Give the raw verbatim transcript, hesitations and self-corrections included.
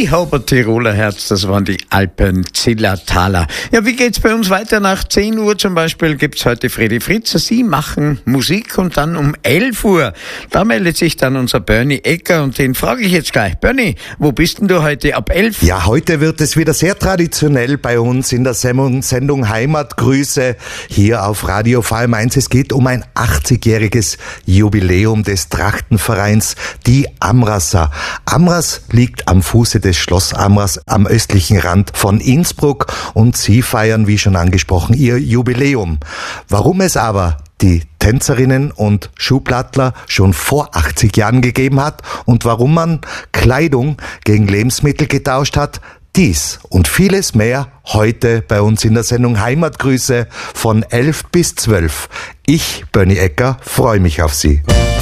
Ich habe ein Tiroler Herz, das waren die Alpenzillertaler. Ja, wie geht's bei uns weiter? Nach zehn Uhr zum Beispiel gibt's heute Fredi Fritzer. Sie machen Musik und dann um elf Uhr, da meldet sich dann unser Bernie Ecker und den frage ich jetzt gleich. Bernie, wo bist denn du heute ab elf? Ja, heute wird es wieder sehr traditionell bei uns in der Sendung Heimatgrüße hier auf Radio V M eins. Es geht um ein achtzigjähriges Jubiläum des Trachtenvereins, die Amrasser. Amras liegt am Fuße des Schloss Amras am östlichen Rand von Innsbruck und sie feiern, wie schon angesprochen, ihr Jubiläum. Warum es aber die Tänzerinnen und Schuhplattler schon vor achtzig Jahren gegeben hat und warum man Kleidung gegen Lebensmittel getauscht hat, dies und vieles mehr heute bei uns in der Sendung Heimatgrüße von elf bis zwölf. Ich, Bernie Ecker, freue mich auf Sie.